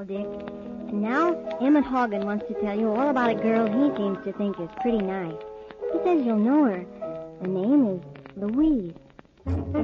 Dick. And now, Emmett Hogan wants to tell you all about a girl he seems to think is pretty nice. He says you'll know her. Her name is Louise.